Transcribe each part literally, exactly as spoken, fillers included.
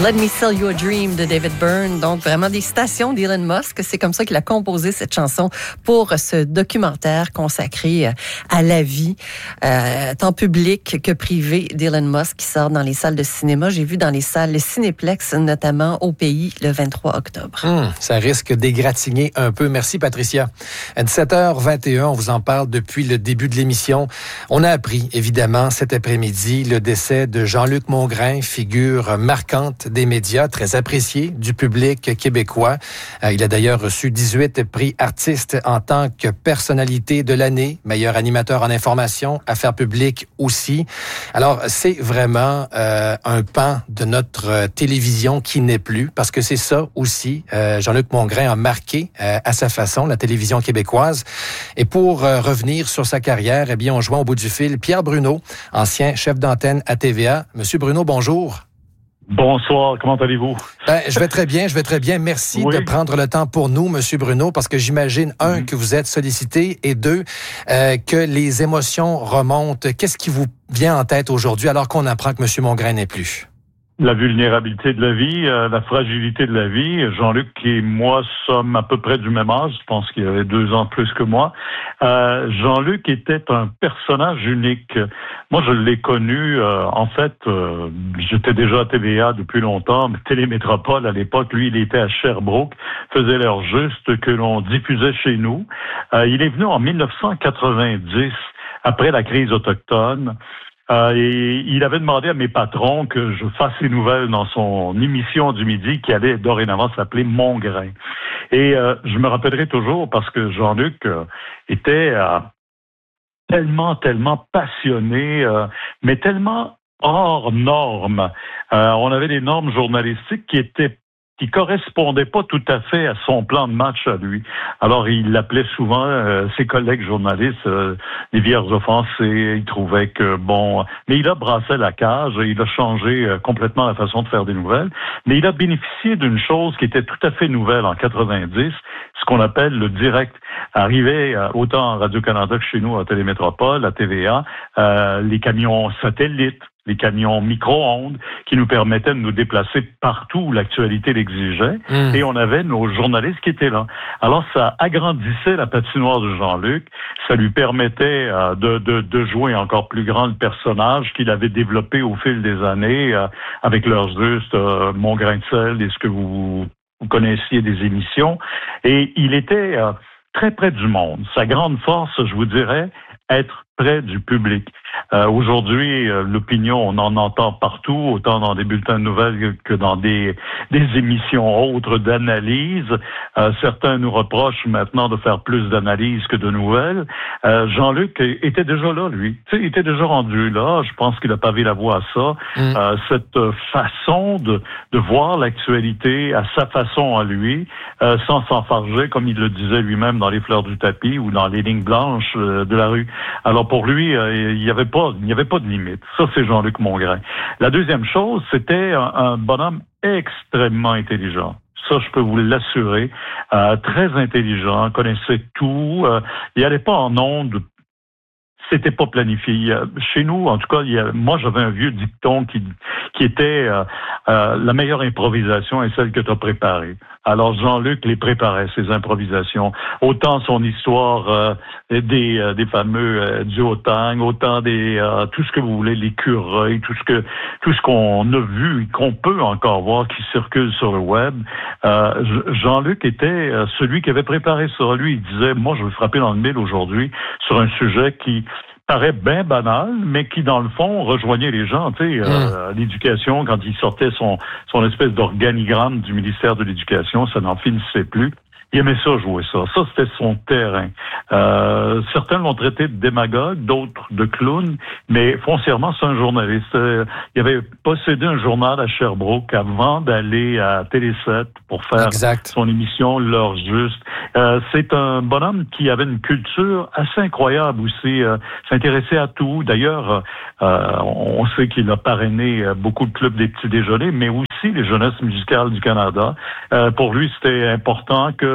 Let Me Sell You a Dream de David Byrne. Donc, vraiment des citations d'Elon Musk. C'est comme ça qu'il a composé cette chanson pour ce documentaire consacré à la vie, euh, tant publique que privée d'Elon Musk qui sort dans les salles de cinéma. J'ai vu dans les salles Cinéplex, notamment au pays, le vingt-trois octobre. Hum, ça risque d'égratigner un peu. Merci, Patricia. À dix-sept heures vingt et un, on vous en parle depuis le début de l'émission. On a appris, évidemment, cet après-midi, le décès de Jean-Luc Mongrain, figure marquante des médias, très apprécié du public québécois. Euh, il a d'ailleurs reçu dix-huit prix artistes en tant que personnalité de l'année, meilleur animateur en information, affaires publiques aussi. Alors, c'est vraiment euh, un pan de notre euh, télévision qui n'est plus, parce que c'est ça aussi. Euh, Jean-Luc Mongrain a marqué euh, à sa façon la télévision québécoise. Et pour euh, revenir sur sa carrière, eh bien, on joint au bout du fil Pierre Bruno, ancien chef d'antenne à T V A. Monsieur Bruno, bonjour. Bonsoir, comment allez-vous? Ben, je vais très bien, je vais très bien. Merci oui. de prendre le temps pour nous, Monsieur Bruno, parce que j'imagine, un, mm-hmm. que vous êtes sollicité, et deux, euh, que les émotions remontent. Qu'est-ce qui vous vient en tête aujourd'hui alors qu'on apprend que M. Mongrain n'est plus? La vulnérabilité de la vie, euh, la fragilité de la vie. Jean-Luc et moi sommes à peu près du même âge. Je pense qu'il avait deux ans plus que moi. Euh, Jean-Luc était un personnage unique. Moi, je l'ai connu. Euh, en fait, euh, j'étais déjà à T V A depuis longtemps. Mais Télémétropole, à l'époque, lui, il était à Sherbrooke, faisait l'heure juste que l'on diffusait chez nous. Euh, il est venu en dix-neuf cent quatre-vingt-dix, après la crise autochtone. Euh, et il avait demandé à mes patrons que je fasse les nouvelles dans son émission du midi qui allait dorénavant s'appeler Mongrain. Et euh, je me rappellerai toujours parce que Jean-Luc euh, était euh, tellement, tellement passionné, euh, mais tellement hors normes. Euh, on avait des normes journalistiques qui étaient qui correspondait pas tout à fait à son plan de match à lui. Alors, il appelait souvent euh, ses collègues journalistes euh, des vierges offensées. Il trouvait que, bon... Mais il a brassé la cage, il a changé euh, complètement la façon de faire des nouvelles. Mais il a bénéficié d'une chose qui était tout à fait nouvelle en quatre-vingt-dix, ce qu'on appelle le direct. Arrivé euh, autant à Radio-Canada que chez nous, à Télémétropole, à T V A, euh, les camions satellites, les camions micro-ondes qui nous permettaient de nous déplacer partout où l'actualité l'exigeait. Mmh. Et on avait nos journalistes qui étaient là. Alors, ça agrandissait la patinoire de Jean-Luc. Ça lui permettait euh, de, de, de jouer encore plus grand le personnage qu'il avait développé au fil des années euh, avec leurs juste euh, Mon grain de sel et ce que vous, vous connaissiez des émissions. Et il était euh, très près du monde. Sa grande force, je vous dirais, être près du public. Euh, aujourd'hui, euh, l'opinion, on en entend partout, autant dans des bulletins de nouvelles que dans des, des émissions autres d'analyse. Euh, certains nous reprochent maintenant de faire plus d'analyse que de nouvelles. Euh, Jean-Luc était déjà là, lui. Tu sais, il était déjà rendu là. Je pense qu'il a pavé la voie à ça. Mm. Euh, cette façon de, de voir l'actualité à sa façon à lui, euh, sans s'enfarger, comme il le disait lui-même dans les fleurs du tapis ou dans les lignes blanches euh, de la rue. Alors pour lui, euh, il n'y avait pas, il n'y avait pas de limite. Ça, c'est Jean-Luc Mongrain. La deuxième chose, c'était un, un bonhomme extrêmement intelligent. Ça, je peux vous l'assurer. Euh, très intelligent, connaissait tout. Euh, il n'allait pas en ondes. C'était pas planifié. Chez nous, en tout cas, il y a, moi, j'avais un vieux dicton qui, qui était euh, euh, la meilleure improvisation est celle que tu as préparée. Alors, Jean-Luc les préparait, ces improvisations. Autant son histoire euh, des, euh, des fameux euh, duotangs, autant des euh, tout ce que vous voulez, l'écureuil, tout ce que tout ce qu'on a vu et qu'on peut encore voir qui circule sur le web. Euh, Jean-Luc était euh, celui qui avait préparé ça. Lui, il disait, moi, je vais frapper dans le mille aujourd'hui sur un sujet qui paraît bien banal, mais qui, dans le fond, rejoignait les gens. Tu sais, mmh. euh, l'éducation, quand il sortait son, son espèce d'organigramme du ministère de l'Éducation, ça n'en finissait plus. Il aimait ça, jouer ça. Ça, c'était son terrain. Euh, certains l'ont traité de démagogue, d'autres de clown, mais foncièrement, c'est un journaliste. Euh, il avait possédé un journal à Sherbrooke avant d'aller à Télé sept pour faire exact. Son émission L'heure juste. Euh, c'est un bonhomme qui avait une culture assez incroyable aussi, euh, s'intéressait à tout. D'ailleurs, euh, on sait qu'il a parrainé beaucoup de clubs des petits déjeuners, mais aussi les jeunesses musicales du Canada. Euh, pour lui, c'était important que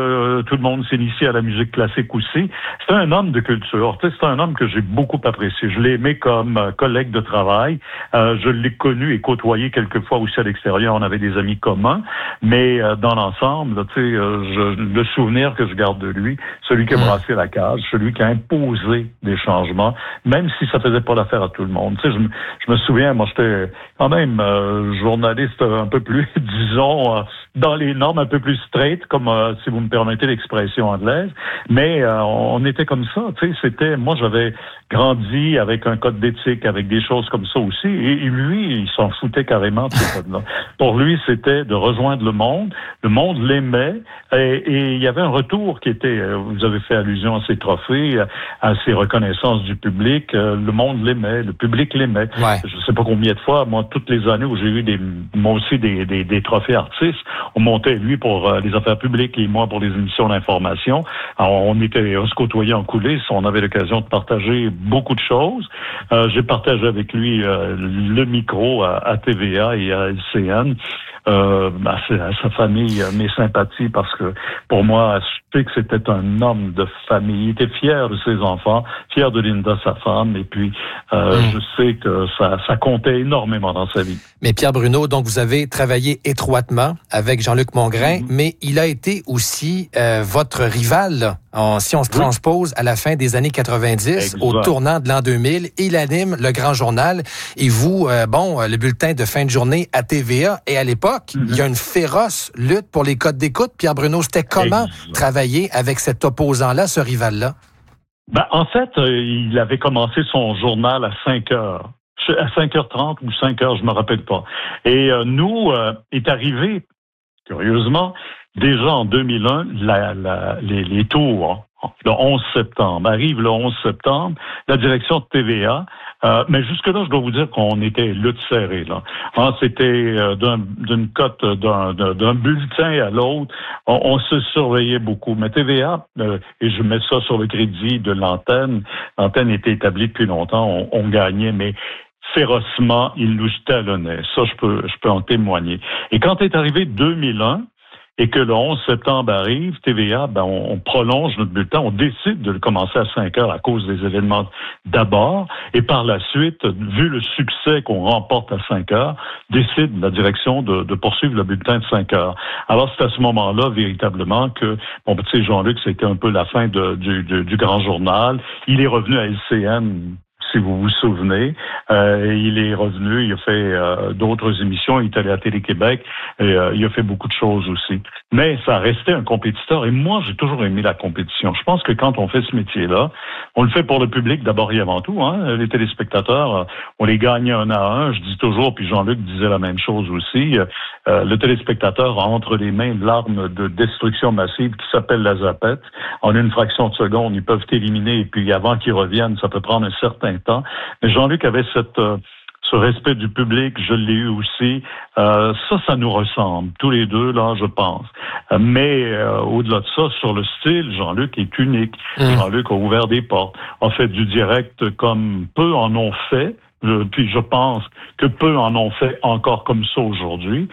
euh, tout le monde s'initie à la musique classique aussi. C'est un homme de culture. Tu sais, c'est un homme que j'ai beaucoup apprécié. Je l'ai aimé comme euh, collègue de travail. Euh, je l'ai connu et côtoyé quelquefois aussi à l'extérieur. On avait des amis communs. Mais euh, dans l'ensemble, tu sais, euh, je, le souvenir que je garde de lui, celui qui a brassé la cage, celui qui a imposé des changements, même si ça faisait pas l'affaire à tout le monde. Tu sais, je, je me souviens, moi, j'étais quand même euh, journaliste un peu plus, disons, euh, dans les normes un peu plus straight, comme euh, si vous me permettez l'expression anglaise. Mais euh, on était comme ça. Tu sais, c'était, moi, j'avais grandi avec un code d'éthique, avec des choses comme ça aussi. Et, et lui, il s'en foutait carrément de ces codes-là. Pour lui, c'était de rejoindre le monde. Le monde l'aimait. Et, et il y avait un retour qui était, vous avez fait allusion à ces trophées, à ces reconnaissances du public. Le monde l'aimait, le public l'aimait. Ouais. Je ne sais pas combien de fois, moi, toutes les années où j'ai eu des, moi aussi des, des, des trophées artistes, on montait lui pour les affaires publiques et moi pour les émissions d'information. Alors, on était, on se côtoyait en coulisses, on avait l'occasion de partager beaucoup de choses. Euh, j'ai partagé avec lui euh, le micro à, à T V A et à L C N. Euh, à, à sa famille, mes sympathies, parce que pour moi, je sais que c'était un homme de famille. Il était fier de ses enfants, fier de Linda, sa femme, et puis euh, mmh. je sais que ça, ça comptait énormément dans sa vie. Mais Pierre Bruno, donc vous avez travaillé étroitement avec Jean-Luc Mongrain, mmh. mais il a été aussi euh, votre rival, en, si on se transpose oui. à la fin des années quatre-vingt-dix, exact. Au tournant de l'an deux mille. Il anime le Grand Journal, et vous, euh, bon, le bulletin de fin de journée à T V A, et à l'époque, Mm-hmm. il y a une féroce lutte pour les codes d'écoute. Pierre Bruno, c'était comment exact. Travailler avec cet opposant-là, ce rival-là? Ben, en fait, euh, il avait commencé son journal à cinq heures. À cinq heures trente ou cinq heures, je me rappelle pas. Et euh, nous, euh, est arrivé, curieusement, déjà en deux mille un, la, la, les, les tours, le onze septembre. Arrive le onze septembre, la direction de T V A. Euh, mais jusque-là, je dois vous dire qu'on était lutte serrée, là. Hein, c'était euh, d'un, d'une cote, d'un, d'un, d'un bulletin à l'autre. On, on se surveillait beaucoup. Mais T V A, euh, et je mets ça sur le crédit de l'antenne, l'antenne était établie depuis longtemps, on, on gagnait, mais férocement, il nous talonnait. Ça, je peux, je peux en témoigner. Et quand est arrivé deux mille un, et que le onze septembre arrive, T V A, ben, on, on prolonge notre bulletin, on décide de le commencer à cinq heures à cause des événements d'abord, et par la suite, vu le succès qu'on remporte à cinq heures, décide la direction de, de poursuivre le bulletin de cinq heures. Alors, c'est à ce moment-là, véritablement, que, bon, tu sais, Jean-Luc, c'était un peu la fin de, du, du, du Grand Journal. Il est revenu à L C N, si vous vous souvenez. Euh, il est revenu, il a fait euh, d'autres émissions, il est allé à Télé-Québec, et euh, il a fait beaucoup de choses aussi. Mais ça restait un compétiteur, et moi, j'ai toujours aimé la compétition. Je pense que quand on fait ce métier-là, on le fait pour le public d'abord et avant tout. Hein. Les téléspectateurs, on les gagne un à un, je dis toujours, puis Jean-Luc disait la même chose aussi. Euh, le téléspectateur a entre les mains l'arme de destruction massive qui s'appelle la zapette. En une fraction de seconde, ils peuvent t'éliminer, et puis avant qu'ils reviennent, ça peut prendre un certain temps. Mais Jean-Luc avait cette, euh, ce respect du public, je l'ai eu aussi. Euh, ça, ça nous ressemble, tous les deux, là, je pense. Euh, mais euh, au-delà de ça, sur le style, Jean-Luc est unique. Mmh. Jean-Luc a ouvert des portes, a fait du direct comme peu en ont fait. Je, puis je pense que peu en ont fait encore comme ça aujourd'hui.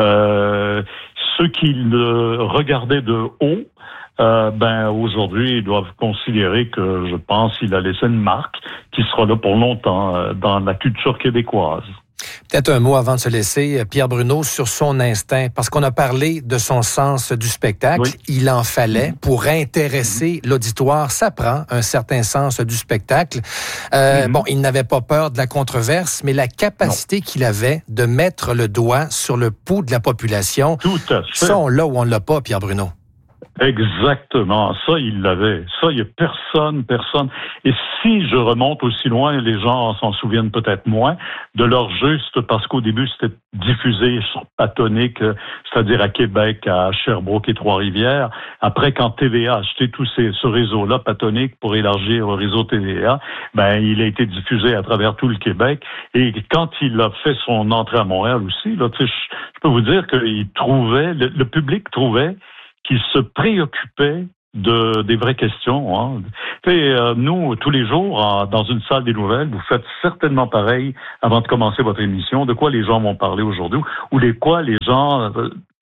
Euh, ceux qui le regardaient de haut, Euh, ben aujourd'hui, ils doivent considérer que, je pense, il a laissé une marque qui sera là pour longtemps euh, dans la culture québécoise. Peut-être un mot avant de se laisser, Pierre Bruno, sur son instinct, parce qu'on a parlé de son sens du spectacle. Oui. Il en fallait mmh. pour intéresser mmh. l'auditoire. Ça prend un certain sens du spectacle. Euh, mmh. Bon, il n'avait pas peur de la controverse, mais la capacité non. qu'il avait de mettre le doigt sur le pouls de la population, tout à fait. Ça, on l'a ou on l'a pas, Pierre Bruno. Exactement, ça il l'avait. Ça, il y a personne, personne. Et si je remonte aussi loin, les gens s'en souviennent peut-être moins, de leur juste, parce qu'au début c'était diffusé sur Patonique, c'est-à-dire à Québec, à Sherbrooke et Trois-Rivières. Après, quand T V A a acheté tout ces, ce réseau-là, Patonique, pour élargir le réseau T V A, ben il a été diffusé à travers tout le Québec. Et quand il a fait son entrée à Montréal aussi, là, tu sais, je, je peux vous dire qu'il trouvait, le, le public trouvait qui se préoccupait de des vraies questions. Hein. Et, euh, nous, tous les jours, en, dans une salle des nouvelles, vous faites certainement pareil avant de commencer votre émission, de quoi les gens vont parler aujourd'hui, ou de quoi les gens euh,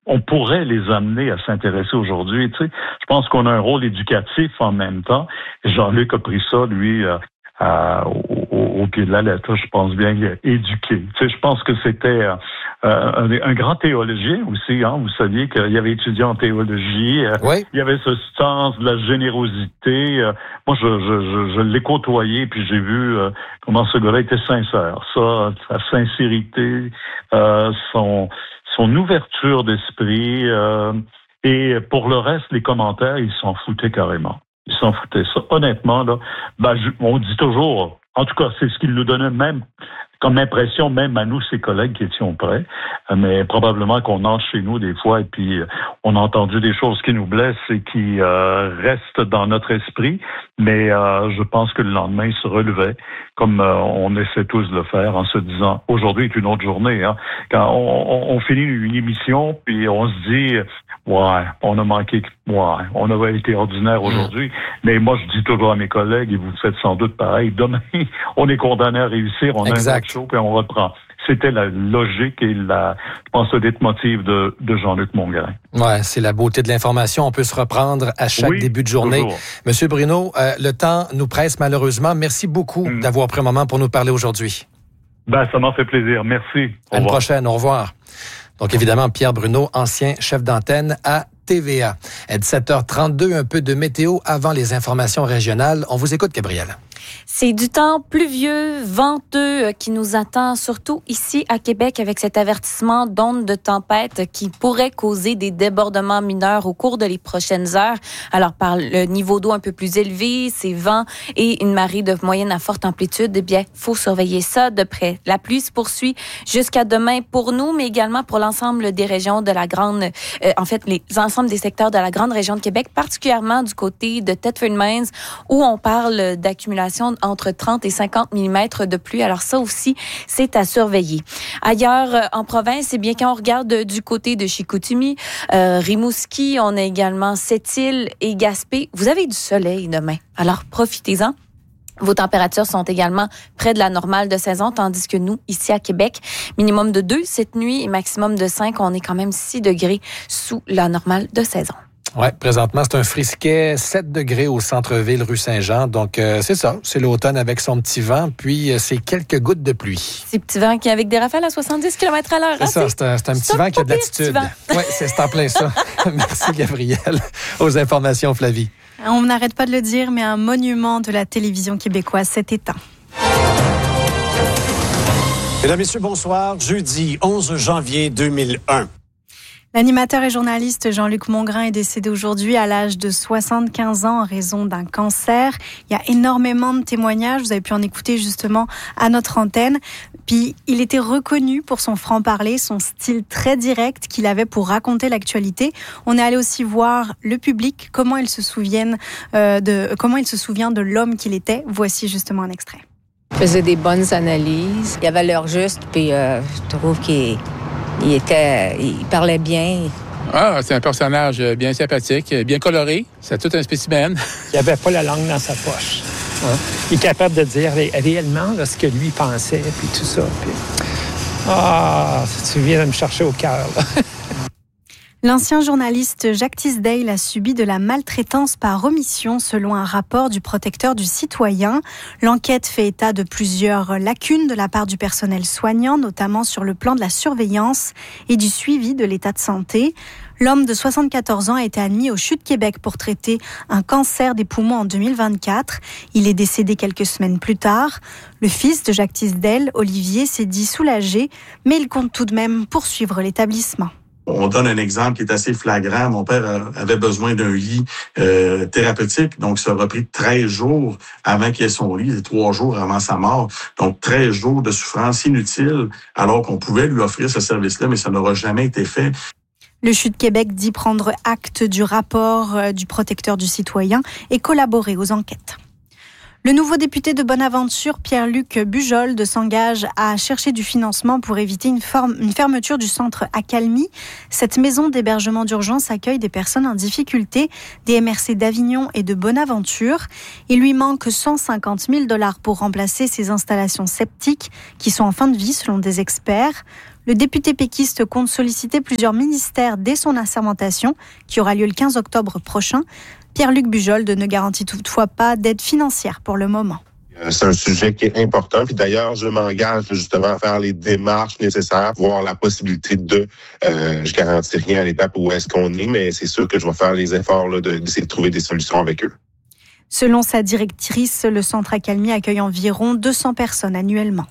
on pourrait les amener à s'intéresser aujourd'hui. Tu sais, je pense qu'on a un rôle éducatif en même temps. Jean-Luc a pris ça, lui, euh, à, au, au, au pied de la lettre. Je pense bien éduqué. Tu sais, je pense que c'était euh, un, un grand théologien aussi. Hein. Vous saviez qu'il y avait étudié en théologie. Euh, oui. Il y avait ce sens de la générosité. Euh, moi, je, je, je, je l'ai côtoyé, puis j'ai vu euh, comment ce gars-là était sincère. Ça, sa sincérité, euh, son son ouverture d'esprit, euh, et pour le reste, les commentaires, ils s'en foutaient carrément. Ils s'en foutaient. Ça, honnêtement, là, ben, je, on dit toujours, en tout cas, c'est ce qu'il nous donnait même comme impression, même à nous, ses collègues qui étions prêts, mais probablement qu'on entre chez nous des fois et puis on a entendu des choses qui nous blessent et qui euh, restent dans notre esprit, mais euh, je pense que le lendemain, il se relevait, comme euh, on essaie tous de le faire, en se disant, aujourd'hui est une autre journée. Hein. Quand on, on, on finit une émission, puis on se dit, ouais, on a manqué, ouais, on avait été ordinaire aujourd'hui, mmh. mais moi, je dis toujours à mes collègues, et vous faites sans doute pareil, demain, on est condamné à réussir, on exact. a un autre show, puis on reprend. C'était la logique et la, je pense, le leitmotiv de, de Jean-Luc Mongrain. Ouais, c'est la beauté de l'information. On peut se reprendre à chaque oui, début de journée. Toujours. Monsieur Bruno, euh, le temps nous presse malheureusement. Merci beaucoup mmh. d'avoir pris un moment pour nous parler aujourd'hui. Ben, ça m'a fait plaisir. Merci. À une prochaine. Au revoir. Donc, évidemment, Pierre Bruno, ancien chef d'antenne à T V A. À dix-sept heures trente-deux, un peu de météo avant les informations régionales. On vous écoute, Gabrielle. C'est du temps pluvieux, venteux qui nous attend, surtout ici à Québec, avec cet avertissement d'ondes de tempête qui pourrait causer des débordements mineurs au cours de les prochaines heures. Alors, par le niveau d'eau un peu plus élevé, ces vents et une marée de moyenne à forte amplitude, eh bien, faut surveiller ça de près. La pluie se poursuit jusqu'à demain pour nous, mais également pour l'ensemble des régions de la grande, euh, en fait, les ensemble des secteurs de la grande région de Québec, particulièrement du côté de Thetford Mines, où on parle d'accumulation entre trente et cinquante millimètres de pluie. Alors ça aussi, c'est à surveiller. Ailleurs euh, en province, eh bien, quand on regarde du côté de Chicoutimi, euh, Rimouski, on a également Sept-Îles et Gaspé. Vous avez du soleil demain. Alors profitez-en. Vos températures sont également près de la normale de saison, tandis que nous, ici à Québec, minimum de deux cette nuit et maximum de cinq, on est quand même six degrés sous la normale de saison. Oui, présentement, c'est un frisquet sept degrés au centre-ville, rue Saint-Jean. Donc, euh, c'est ça, c'est l'automne avec son petit vent, puis euh, c'est quelques gouttes de pluie. Ces petits vents qui avec des rafales à soixante-dix kilomètres à l'heure. C'est hein, ça, c'est un, c'est un petit vent qui a de l'attitude. Oui, c'est, c'est en plein ça. Merci, Gabrielle. Aux informations, Flavie. On n'arrête pas de le dire, mais un monument de la télévision québécoise s'est éteint. Mesdames, Messieurs, bonsoir. Jeudi onze janvier deux mille un. L'animateur et journaliste Jean-Luc Mongrain est décédé aujourd'hui à l'âge de soixante-quinze ans en raison d'un cancer. Il y a énormément de témoignages, vous avez pu en écouter justement à notre antenne. Puis il était reconnu pour son franc-parler, son style très direct qu'il avait pour raconter l'actualité. On est allé aussi voir le public, comment il se souviennent euh, de comment il se souvient de l'homme qu'il était. Voici justement un extrait. Il faisait des bonnes analyses, il avait l'heure juste, puis euh, je trouve qu'il Il était, il parlait bien. Ah, c'est un personnage bien sympathique, bien coloré. C'est tout un spécimen. Il n'avait pas la langue dans sa poche. Hein? Il est capable de dire ré- réellement là, ce que lui pensait, puis tout ça. Puis... Ah, tu viens de me chercher au cœur. L'ancien journaliste Jacques Tisdale a subi de la maltraitance par omission selon un rapport du protecteur du citoyen. L'enquête fait état de plusieurs lacunes de la part du personnel soignant, notamment sur le plan de la surveillance et du suivi de l'état de santé. L'homme de soixante-quatorze ans a été admis au C H U de Québec pour traiter un cancer des poumons en deux mille vingt-quatre. Il est décédé quelques semaines plus tard. Le fils de Jacques Tisdale, Olivier, s'est dit soulagé, mais il compte tout de même poursuivre l'établissement. On donne un exemple qui est assez flagrant. Mon père avait besoin d'un lit euh, thérapeutique, donc ça aura pris treize jours avant qu'il ait son lit, et trois jours avant sa mort. Donc treize jours de souffrance inutile, alors qu'on pouvait lui offrir ce service-là, mais ça n'aura jamais été fait. Le C H U de Québec dit prendre acte du rapport du protecteur du citoyen et collaborer aux enquêtes. Le nouveau député de Bonaventure, Pierre-Luc Bujold, s'engage à chercher du financement pour éviter une, forme, une fermeture du centre Accalmie. Cette maison d'hébergement d'urgence accueille des personnes en difficulté, des M R C d'Avignon et de Bonaventure. Il lui manque cent cinquante mille dollars pour remplacer ces installations septiques qui sont en fin de vie selon des experts. Le député péquiste compte solliciter plusieurs ministères dès son assermentation, qui aura lieu le quinze octobre prochain. Pierre-Luc Bujold ne garantit toutefois pas d'aide financière pour le moment. C'est un sujet qui est important. Puis d'ailleurs, je m'engage justement à faire les démarches nécessaires pour avoir la possibilité de... Euh, je garantis rien à l'étape où est-ce qu'on est, mais c'est sûr que je vais faire les efforts là, de, d'essayer de trouver des solutions avec eux. Selon sa directrice, le centre Accalmie accueille environ deux cents personnes annuellement.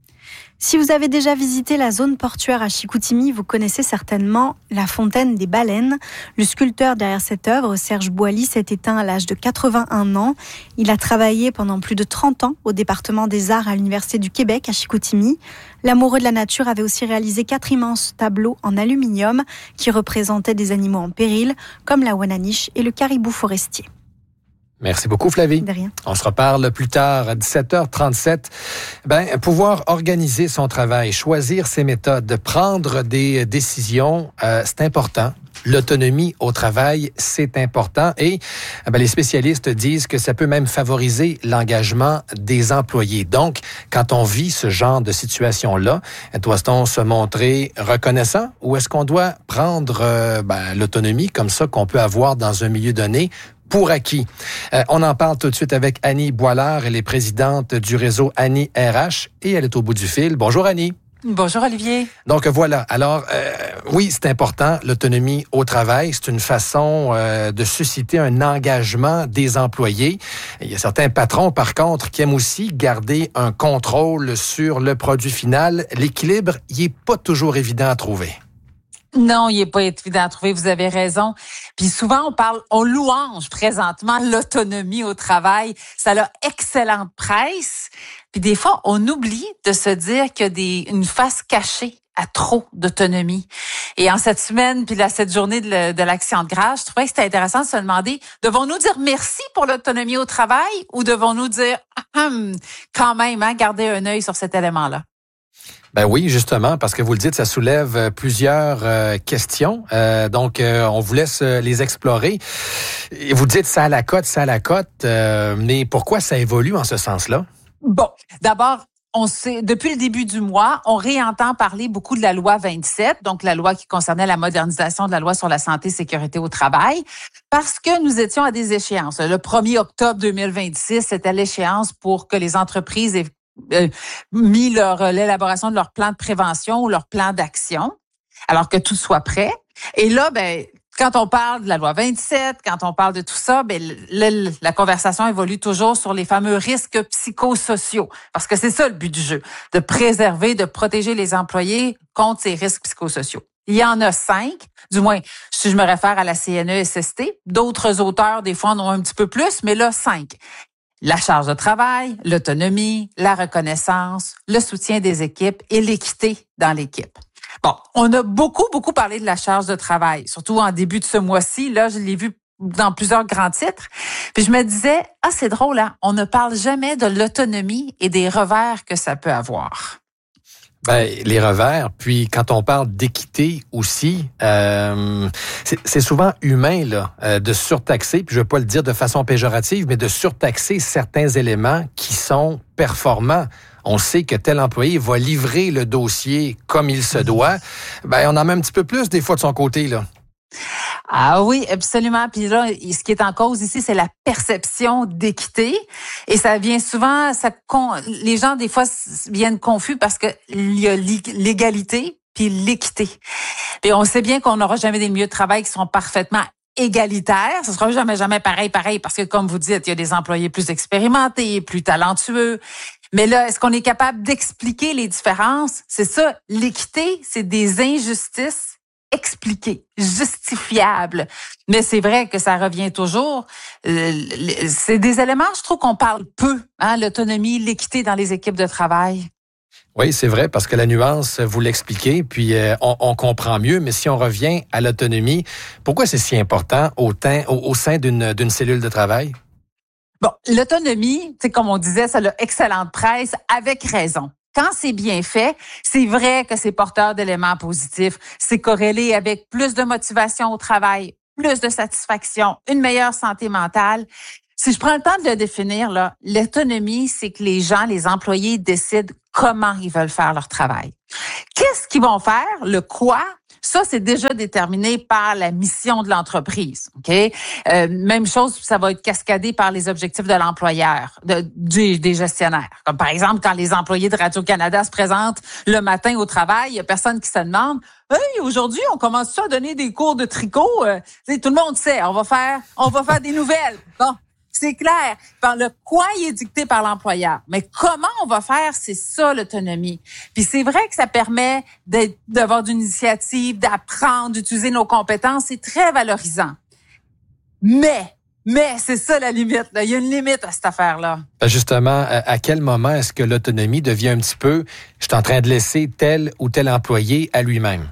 Si vous avez déjà visité la zone portuaire à Chicoutimi, vous connaissez certainement la Fontaine des Baleines. Le sculpteur derrière cette œuvre, Serge Boilly, s'est éteint à l'âge de quatre-vingt-un ans. Il a travaillé pendant plus de trente ans au département des Arts à l'Université du Québec à Chicoutimi. L'amoureux de la nature avait aussi réalisé quatre immenses tableaux en aluminium qui représentaient des animaux en péril, comme la ouananiche et le caribou forestier. Merci beaucoup, Flavie. De rien. On se reparle plus tard à dix-sept heures trente-sept. Ben, pouvoir organiser son travail, choisir ses méthodes, prendre des décisions, euh, c'est important. L'autonomie au travail, c'est important. Et ben, les spécialistes disent que ça peut même favoriser l'engagement des employés. Donc, quand on vit ce genre de situation-là, doit-on se montrer reconnaissant ou est-ce qu'on doit prendre euh, ben, l'autonomie comme ça qu'on peut avoir dans un milieu donné pour acquis? Euh, on en parle tout de suite avec Annie Boilard. Elle est présidente du réseau Annie R H et elle est au bout du fil. Bonjour Annie. Bonjour Olivier. Donc voilà, alors euh, oui, c'est important, l'autonomie au travail. C'est une façon euh, de susciter un engagement des employés. Il y a certains patrons, par contre, qui aiment aussi garder un contrôle sur le produit final. L'équilibre, il n'est pas toujours évident à trouver. Non, il n'est pas évident à trouver, vous avez raison. Puis souvent, on parle, on louange présentement l'autonomie au travail. Ça a excellente presse. Puis des fois, on oublie de se dire qu'il y a des, une face cachée à trop d'autonomie. Et en cette semaine, puis là, cette journée de, le, de l'action de grâce, je trouvais que c'était intéressant de se demander, devons-nous dire merci pour l'autonomie au travail ou devons-nous dire, hum, quand même, hein, garder un œil sur cet élément-là? Ben oui, justement, parce que vous le dites, ça soulève plusieurs euh, questions. Euh, donc, euh, on vous laisse les explorer. Et vous dites ça à la cote, ça à la cote. Euh, mais pourquoi ça évolue en ce sens-là? Bon, d'abord, on sait, depuis le début du mois, on réentend parler beaucoup de la loi vingt-sept, donc la loi qui concernait la modernisation de la loi sur la santé et sécurité au travail, parce que nous étions à des échéances. Le premier octobre deux mille vingt-six, c'était l'échéance pour que les entreprises aient Euh, mis leur l'élaboration de leur plan de prévention ou leur plan d'action, alors que tout soit prêt. Et là, ben, quand on parle de la loi vingt-sept, quand on parle de tout ça, ben, le, la conversation évolue toujours sur les fameux risques psychosociaux, parce que c'est ça le but du jeu, de préserver, de protéger les employés contre ces risques psychosociaux. Il y en a cinq, du moins, si je me réfère à la C N E S S T. D'autres auteurs, des fois, en ont un petit peu plus, mais là, cinq. La charge de travail, l'autonomie, la reconnaissance, le soutien des équipes et l'équité dans l'équipe. Bon, on a beaucoup, beaucoup parlé de la charge de travail, surtout en début de ce mois-ci. Là, je l'ai vu dans plusieurs grands titres. Puis je me disais, ah, c'est drôle, hein? On ne parle jamais de l'autonomie et des revers que ça peut avoir. Ben, les revers, puis quand on parle d'équité aussi, euh, c'est, c'est souvent humain là, euh, de surtaxer, puis je veux pas le dire de façon péjorative, mais de surtaxer certains éléments qui sont performants. On sait que tel employé va livrer le dossier comme il se doit. Ben, on en met un petit peu plus des fois de son côté là. Ah oui, absolument. Puis là, ce qui est en cause ici, c'est la perception d'équité. Et ça vient souvent, ça les gens, des fois, viennent confus parce que il y a l'égalité puis l'équité. Puis on sait bien qu'on n'aura jamais des milieux de travail qui seront parfaitement égalitaires. Ce sera jamais, jamais pareil, pareil, parce que comme vous dites, il y a des employés plus expérimentés, plus talentueux. Mais là, est-ce qu'on est capable d'expliquer les différences? C'est ça, l'équité, c'est des injustices expliqué, justifiable. Mais c'est vrai que ça revient toujours. Euh, c'est des éléments, je trouve qu'on parle peu, hein, l'autonomie, l'équité dans les équipes de travail. Oui, c'est vrai, parce que la nuance, vous l'expliquez, puis euh, on, on comprend mieux. Mais si on revient à l'autonomie, pourquoi c'est si important au, teint, au, au sein d'une, d'une cellule de travail? Bon, l'autonomie, c'est comme on disait, ça a excellente presse, avec raison. Quand c'est bien fait, c'est vrai que c'est porteur d'éléments positifs. C'est corrélé avec plus de motivation au travail, plus de satisfaction, une meilleure santé mentale. Si je prends le temps de le définir, là, l'autonomie, c'est que les gens, les employés décident comment ils veulent faire leur travail. Qu'est-ce qu'ils vont faire? Le quoi? Ça, c'est déjà déterminé par la mission de l'entreprise. Ok, euh, même chose, ça va être cascadé par les objectifs de l'employeur, de, du, des gestionnaires. Comme par exemple, quand les employés de Radio-Canada se présentent le matin au travail, il y a personne qui se demande « Hey, aujourd'hui, on commence à donner des cours de tricot. Euh, » Tout le monde sait, on va faire, on va faire des nouvelles. Bon. C'est clair. Par le quoi il est dicté par l'employeur. Mais comment on va faire, c'est ça l'autonomie. Puis c'est vrai que ça permet d'être, d'avoir une initiative, d'apprendre, d'utiliser nos compétences. C'est très valorisant. Mais, mais c'est ça la limite. Là. Il y a une limite à cette affaire-là. Justement, à quel moment est-ce que l'autonomie devient un petit peu, je suis en train de laisser tel ou tel employé à lui-même?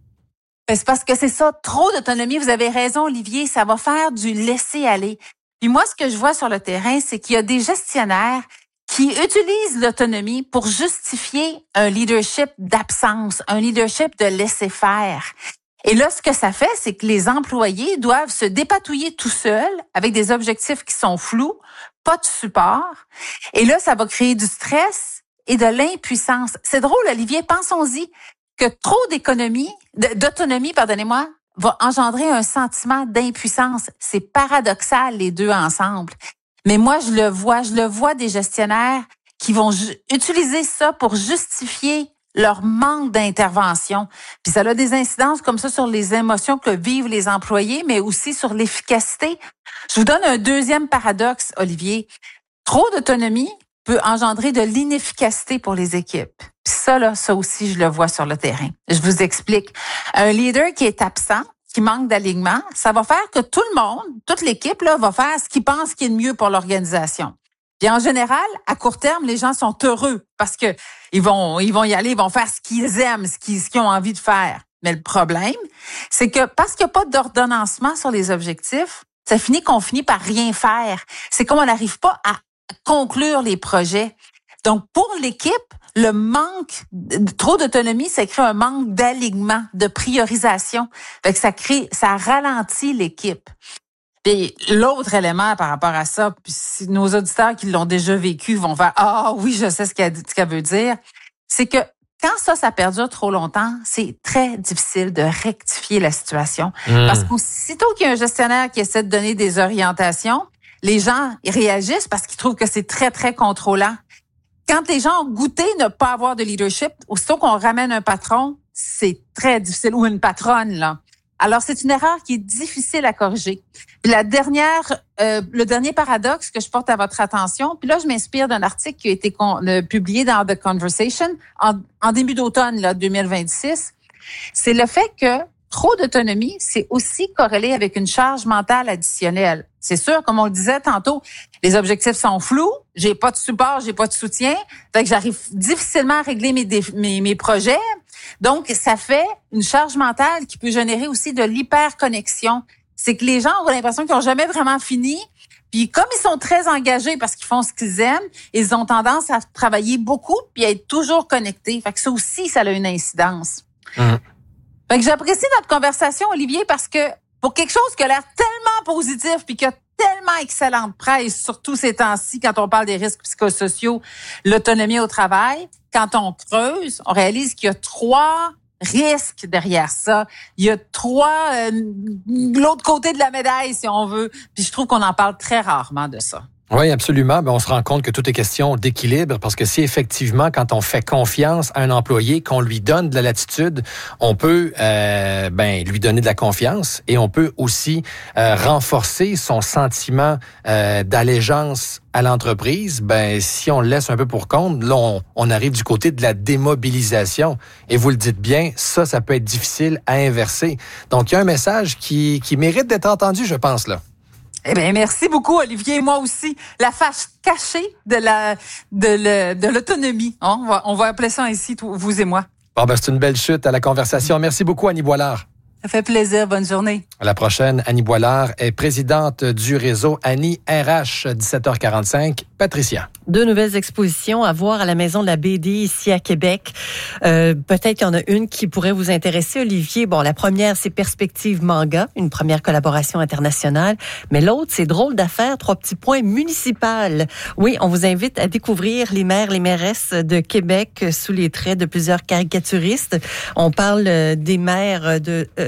C'est parce que c'est ça, trop d'autonomie. Vous avez raison, Olivier. Ça va faire du laisser-aller. Puis moi, ce que je vois sur le terrain, c'est qu'il y a des gestionnaires qui utilisent l'autonomie pour justifier un leadership d'absence, un leadership de laisser faire. Et là, ce que ça fait, c'est que les employés doivent se dépatouiller tout seuls avec des objectifs qui sont flous, pas de support. Et là, ça va créer du stress et de l'impuissance. C'est drôle, Olivier, pensons-y que trop d'économie, d'autonomie, pardonnez-moi, va engendrer un sentiment d'impuissance. C'est paradoxal, les deux ensemble. Mais moi, je le vois, je le vois des gestionnaires qui vont ju- utiliser ça pour justifier leur manque d'intervention. Puis ça a des incidences comme ça sur les émotions que vivent les employés, mais aussi sur l'efficacité. Je vous donne un deuxième paradoxe, Olivier. Trop d'autonomie peut engendrer de l'inefficacité pour les équipes. Puis ça, là, ça aussi, je le vois sur le terrain. Je vous explique. Un leader qui est absent, qui manque d'alignement, ça va faire que tout le monde, toute l'équipe, là, va faire ce qu'il pense qui est le mieux pour l'organisation. Puis en général, à court terme, les gens sont heureux parce que ils vont, ils vont y aller, ils vont faire ce qu'ils aiment, ce qu'ils, ce qu'ils ont envie de faire. Mais le problème, c'est que parce qu'il n'y a pas d'ordonnancement sur les objectifs, ça finit qu'on finit par rien faire. C'est comme on n'arrive pas à conclure les projets. Donc, pour l'équipe, le manque, de, trop d'autonomie, ça crée un manque d'alignement, de priorisation. Fait que ça crée, ça ralentit l'équipe. Puis l'autre élément par rapport à ça, puis si nos auditeurs qui l'ont déjà vécu vont faire « Ah oui, je sais ce qu'elle, ce qu'elle veut dire », c'est que quand ça, ça perdure trop longtemps, c'est très difficile de rectifier la situation. Mmh. Parce qu'aussitôt qu'il y a un gestionnaire qui essaie de donner des orientations, les gens ils réagissent parce qu'ils trouvent que c'est très, très contrôlant. Quand les gens ont goûté ne pas avoir de leadership, aussitôt qu'on ramène un patron, c'est très difficile, ou une patronne, là. Alors, c'est une erreur qui est difficile à corriger. Puis la dernière, euh, le dernier paradoxe que je porte à votre attention, puis là, je m'inspire d'un article qui a été con, euh, publié dans The Conversation en, en début d'automne, là, deux mille vingt-six, c'est le fait que trop d'autonomie, c'est aussi corrélé avec une charge mentale additionnelle. C'est sûr, comme on le disait tantôt, les objectifs sont flous, j'ai pas de support, j'ai pas de soutien, fait que j'arrive difficilement à régler mes, déf- mes, mes projets. Donc, ça fait une charge mentale qui peut générer aussi de l'hyperconnexion. C'est que les gens ont l'impression qu'ils n'ont jamais vraiment fini. Puis comme ils sont très engagés parce qu'ils font ce qu'ils aiment, ils ont tendance à travailler beaucoup puis à être toujours connectés. Fait que ça aussi, ça a une incidence. Mmh. Fait que j'apprécie notre conversation, Olivier, parce que pour quelque chose qui a l'air tellement positif puis qui a tellement excellente presse, surtout ces temps-ci, quand on parle des risques psychosociaux, l'autonomie au travail, quand on creuse, on réalise qu'il y a trois risques derrière ça. Il y a trois, euh, l'autre côté de la médaille, si on veut. Puis je trouve qu'on en parle très rarement de ça. Oui, absolument. Ben, on se rend compte que tout est question d'équilibre parce que si effectivement, quand on fait confiance à un employé, qu'on lui donne de la latitude, on peut euh, ben lui donner de la confiance et on peut aussi euh, renforcer son sentiment euh, d'allégeance à l'entreprise. Ben si on le laisse un peu pour compte, là on, on arrive du côté de la démobilisation. Et vous le dites bien, ça, ça peut être difficile à inverser. Donc il y a un message qui qui mérite d'être entendu, je pense là. Eh bien, merci beaucoup, Olivier. Moi aussi, la face cachée de la de, le, de l'autonomie. Hein? On va, on va appeler ça ainsi, vous et moi. Bon, ben, c'est une belle chute à la conversation. Merci beaucoup, Annie Boilard. Ça fait plaisir. Bonne journée. À la prochaine, Annie Boilard est présidente du réseau Annie R H, dix-sept heures quarante-cinq. Patricia. Deux nouvelles expositions à voir à la Maison de la B D ici à Québec. Euh, peut-être qu'il y en a une qui pourrait vous intéresser, Olivier. Bon, la première, c'est Perspective Manga, une première collaboration internationale. Mais l'autre, c'est Drôle d'affaires, trois petits points municipales. Oui, on vous invite à découvrir les maires, les mairesses de Québec sous les traits de plusieurs caricaturistes. On parle des maires de... Euh,